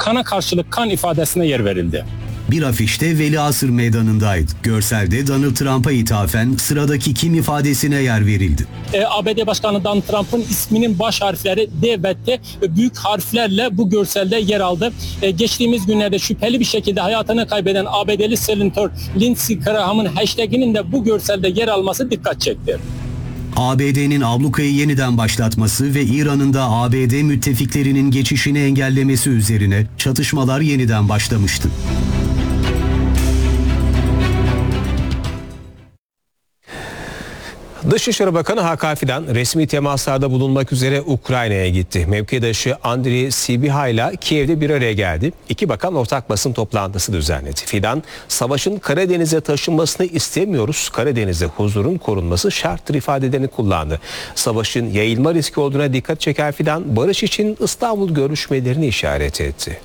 kana karşılık kan ifadesine yer verildi. Bir afişte Veliasır Meydanı'ndaydı. Görselde Donald Trump'a ithafen sıradaki kim ifadesine yer verildi. ABD Başkanı Donald Trump'ın isminin baş harfleri D ve T büyük harflerle bu görselde yer aldı. Geçtiğimiz günlerde şüpheli bir şekilde hayatını kaybeden ABD'li senatör Lindsey Graham'ın hashtaginin de bu görselde yer alması dikkat çekti. ABD'nin ablukayı yeniden başlatması ve İran'ın da ABD müttefiklerinin geçişini engellemesi üzerine çatışmalar yeniden başlamıştı. Dışişleri Bakanı Hakan Fidan resmi temaslarda bulunmak üzere Ukrayna'ya gitti. Mevkidaşı Andriy Sybiha ile Kiev'de bir araya geldi. İki bakan ortak basın toplantısı düzenledi. Fidan, savaşın Karadeniz'e taşınmasını istemiyoruz, Karadeniz'de huzurun korunması şarttır ifadelerini kullandı. Savaşın yayılma riski olduğuna dikkat çeken Fidan, barış için İstanbul görüşmelerini işaret etti.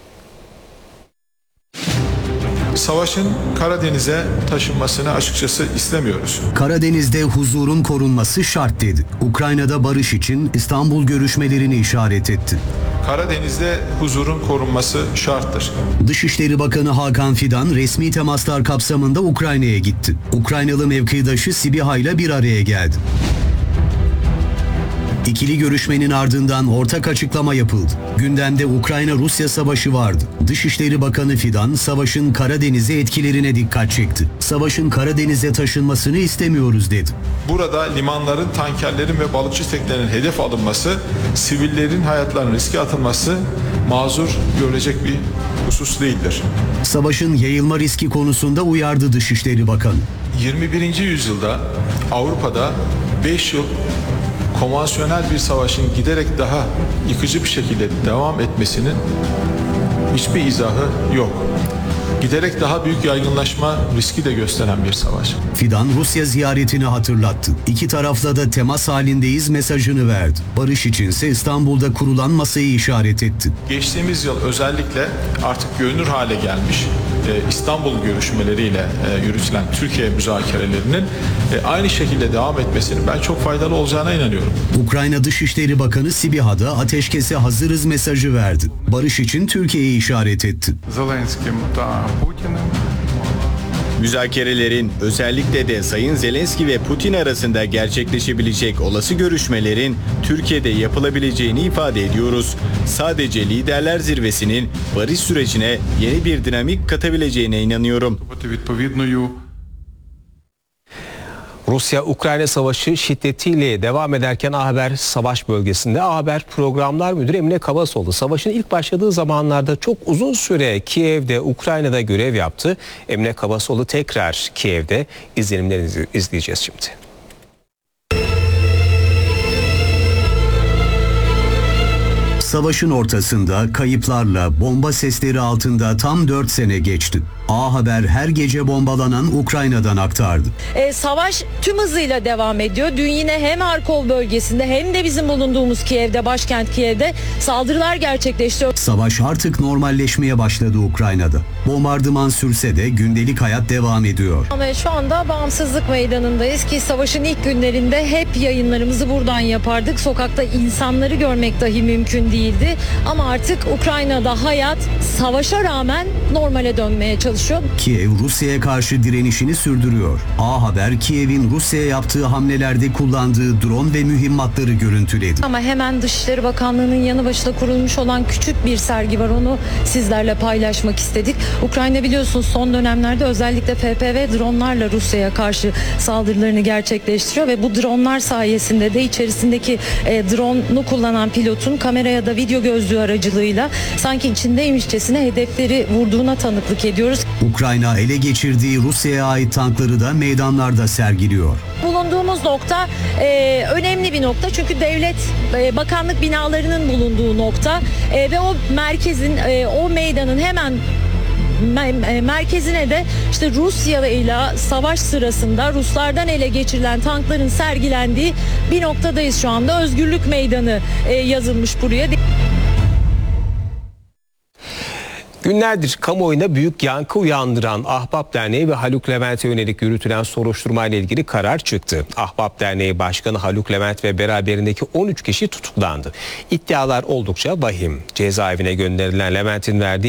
Savaşın Karadeniz'e taşınmasını açıkçası istemiyoruz. Karadeniz'de huzurun korunması şart dedi. Ukrayna'da barış için İstanbul görüşmelerini işaret etti. Karadeniz'de huzurun korunması şarttır. Dışişleri Bakanı Hakan Fidan resmi temaslar kapsamında Ukrayna'ya gitti. Ukraynalı mevkidaşı Sybiha ile bir araya geldi. İkili görüşmenin ardından ortak açıklama yapıldı. Gündemde Ukrayna-Rusya savaşı vardı. Dışişleri Bakanı Fidan, savaşın Karadeniz'e etkilerine dikkat çekti. Savaşın Karadeniz'e taşınmasını istemiyoruz dedi. Burada limanların, tankerlerin ve balıkçı teknelerinin hedef alınması, sivillerin hayatlarının riske atılması mazur görülecek bir husus değildir. Savaşın yayılma riski konusunda uyardı Dışişleri Bakanı. 21. yüzyılda Avrupa'da 5 yıl konvansiyonel bir savaşın giderek daha yıkıcı bir şekilde devam etmesinin hiçbir izahı yok. Giderek daha büyük yaygınlaşma riski de gösteren bir savaş. Fidan Rusya ziyaretini hatırlattı. İki tarafla da temas halindeyiz mesajını verdi. Barış içinse İstanbul'da kurulan masayı işaret etti. Geçtiğimiz yıl özellikle artık görünür hale gelmiş İstanbul görüşmeleriyle yürütülen Türkiye müzakerelerinin aynı şekilde devam etmesinin ben çok faydalı olacağına inanıyorum. Ukrayna Dışişleri Bakanı Sibiha'da ateşkese hazırız mesajı verdi. Barış için Türkiye'yi işaret etti. Müzakerelerin özellikle de Sayın Zelenski ve Putin arasında gerçekleşebilecek olası görüşmelerin Türkiye'de yapılabileceğini ifade ediyoruz. Sadece liderler zirvesinin barış sürecine yeni bir dinamik katabileceğine inanıyorum. Rusya-Ukrayna savaşı şiddetiyle devam ederken A Haber savaş bölgesinde A Haber Programlar Müdürü Emine Kabasoğlu savaşın ilk başladığı zamanlarda çok uzun süre Kiev'de, Ukrayna'da görev yaptı. Emine Kabasoğlu tekrar Kiev'de, izlenimlerini izleyeceğiz şimdi. Savaşın ortasında kayıplarla bomba sesleri altında tam 4 sene geçti. A Haber her gece bombalanan Ukrayna'dan aktardı. Savaş tüm hızıyla devam ediyor. Dün yine hem Harkov bölgesinde hem de bizim bulunduğumuz Kiev'de, başkent Kiev'de saldırılar gerçekleştiriyor. Savaş artık normalleşmeye başladı Ukrayna'da. Bombardıman sürse de gündelik hayat devam ediyor. Ama şu anda Bağımsızlık Meydanı'ndayız ki savaşın ilk günlerinde hep yayınlarımızı buradan yapardık. Sokakta insanları görmek dahi mümkün değildi. Ama artık Ukrayna'da hayat savaşa rağmen normale dönmeye çalışıyor. Kiev Rusya'ya karşı direnişini sürdürüyor. A Haber Kiev'in Rusya'ya yaptığı hamlelerde kullandığı drone ve mühimmatları görüntüledi. Ama hemen Dışişleri Bakanlığı'nın yanı başında kurulmuş olan küçük bir sergi var. Onu sizlerle paylaşmak istedik. Ukrayna biliyorsunuz son dönemlerde özellikle FPV dronlarla Rusya'ya karşı saldırılarını gerçekleştiriyor ve bu dronlar sayesinde de içerisindeki drone'u kullanan pilotun kamera ya da video gözlüğü aracılığıyla sanki içindeymişçesine hedefleri vurduğuna tanıklık ediyoruz. Ukrayna ele geçirdiği Rusya'ya ait tankları da meydanlarda sergiliyor. Bulunduğumuz nokta önemli bir nokta çünkü devlet bakanlık binalarının bulunduğu nokta ve o merkezin o meydanın hemen merkezine de işte Rusya ile savaş sırasında Ruslardan ele geçirilen tankların sergilendiği bir noktadayız şu anda. Özgürlük Meydanı yazılmış buraya. Günlerdir kamuoyunda büyük yankı uyandıran Ahbap Derneği ve Haluk Levent'e yönelik yürütülen soruşturmayla ilgili karar çıktı. Ahbap Derneği Başkanı Haluk Levent ve beraberindeki 13 kişi tutuklandı. İddialar oldukça vahim. Cezaevine gönderilen Levent'in verdiği